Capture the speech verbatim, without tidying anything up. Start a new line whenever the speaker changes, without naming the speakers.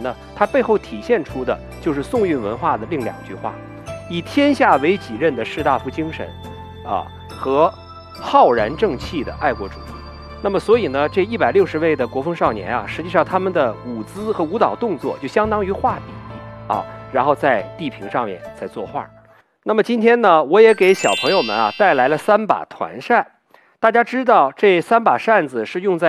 呢，它背后体现出的就是宋韵文化的另两句话：以天下为己任的士大夫精神，啊，和浩然正气的爱国主义。那么，所以呢，这一百六十位的国风少年啊，实际上他们的舞姿和舞蹈动作就相当于画笔啊，然后在地屏上面在作画。那么今天呢，我也给小朋友们啊带来了三把团扇。大家知道这三把扇子是用在